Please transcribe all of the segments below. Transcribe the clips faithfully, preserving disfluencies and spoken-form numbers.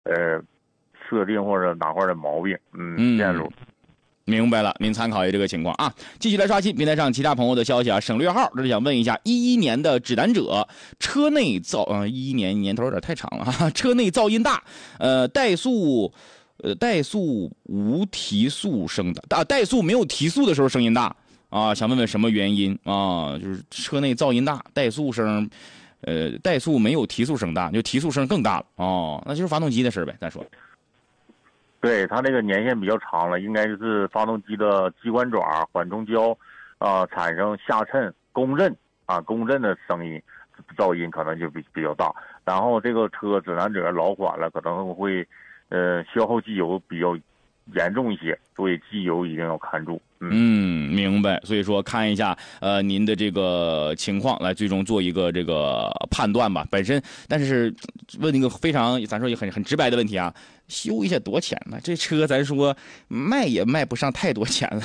呃设定或者哪块的毛病，嗯， 嗯线路。 明白了，您参考一下这个情况啊。继续来刷新平台上其他朋友的消息啊。省略号这是想问一下，一一年的指南者车内噪，嗯、呃，一一年年头有点太长了哈，车内噪音大，呃，怠速，呃，怠速无提速声的啊，怠速没有提速的时候声音大啊，想问问什么原因啊？就是车内噪音大，怠速声，呃，怠速没有提速声大，就提速声更大了哦，那就是发动机的事呗，咱说。 对，它这个年限比较长了，应该就是发动机的机关爪、缓冲胶，啊、呃，产生下沉、共振啊，共振的声音，噪音可能就比比较大。然后这个车指南者老款了，可能会，呃，消耗机油比较严重一些，所以机油一定要看住。嗯， 嗯，明白。所以说看一下呃您的这个情况，来最终做一个这个判断吧。本身，但是问一个非常咱说也很很直白的问题啊，修一下多钱呢？这车咱说卖也卖不上太多钱了。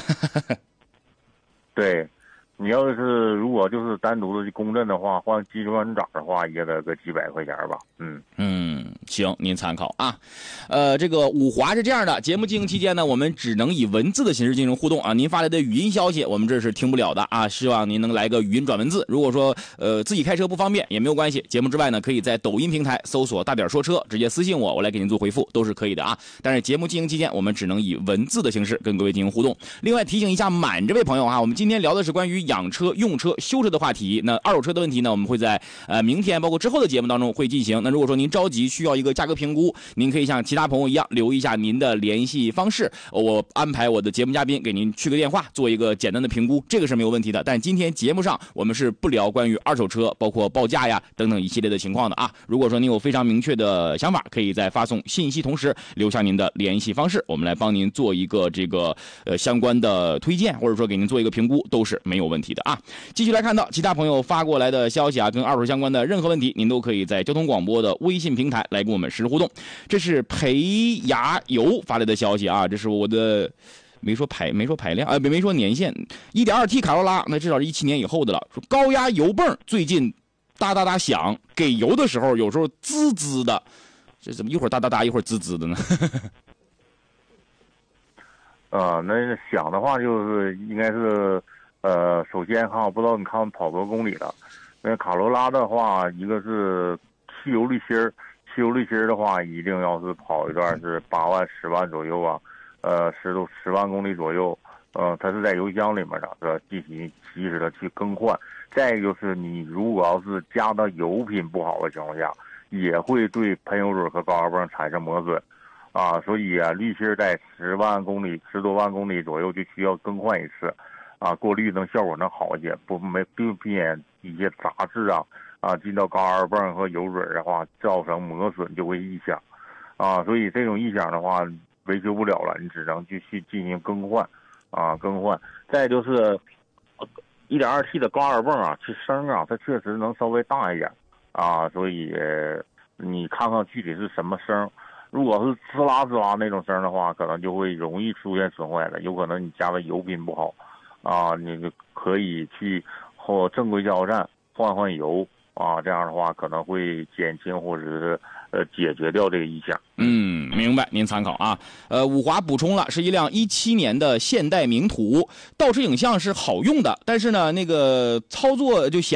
对。你要是如果就是单独的共振的话，换机关爪的话，也得个几百块钱吧。嗯嗯，行，您参考啊。呃，这个五华是这样的，节目进行期间呢，我们只能以文字的形式进行互动啊。您发来的语音消息，我们这是听不了的啊。希望您能来个语音转文字。如果说呃自己开车不方便也没有关系，节目之外呢，可以在抖音平台搜索大点说车，直接私信我，我来给您做回复，都是可以的啊。但是节目进行期间，我们只能以文字的形式跟各位进行互动。另外提醒一下满这位朋友啊，我们今天聊的是关于养车、用车、修车的话题。那二手车的问题呢，我们会在呃明天包括之后的节目当中会进行。那如果说您着急需要一个价格评估，您可以像其他朋友一样留一下您的联系方式，我安排我的节目嘉宾给您去个电话，做一个简单的评估，这个是没有问题的。但今天节目上我们是不聊关于二手车，包括报价呀等等一系列的情况的啊。如果说您有非常明确的想法，可以在发送信息同时留下您的联系方式，我们来帮您做一个这个呃相关的推荐，或者说给您做一个评估，都是没有问题的啊。继续来看到其他朋友发过来的消息啊，跟二手相关的任何问题，您都可以在交通广播的微信平台来跟我们实时互动。这是裴牙油发来的消息啊，这是我的没说排没说排量啊，没没说年限 一点二 T 卡罗拉，那至少是一七年以后的了。说高压油泵最近哒哒哒响，给油的时候有时候滋滋的，这怎么一会儿哒哒哒一会儿滋滋的呢？ 呃，那响的话就是应该是。呃，首先哈，我不知道你看跑多少公里了。那卡罗拉的话，一个是汽油滤芯儿，汽油滤芯儿的话，一定要是跑一段是八万、十万左右啊，呃，十多十万公里左右。呃，它是在油箱里面的，是进行及时的去更换。再一个就是你如果要是加到油品不好的情况下，也会对喷油嘴和高压泵产生磨损。啊，所以啊，滤芯在十万公里、十多万公里左右就需要更换一次。啊，过滤能效果能好一些，不没避避免一些杂质啊啊进到高压泵和油嘴的话，造成磨损就会异响，啊，所以这种异响的话维修不了了，你只能继续进行更换，啊更换。再就是 一点二 T 的高压泵啊，这声啊，它确实能稍微大一点，啊，所以你看看具体是什么声。如果是滋啦滋啦那种声的话，可能就会容易出现损坏了，有可能你加的油品不好。啊，你就可以去或正规加油站换换油啊，这样的话可能会减轻或者是呃解决掉这个异响。 嗯，明白，您参考啊。呃，五华补充了，是一辆一七年的现代名图，倒车影像是好用的，但是呢，那个操作就显。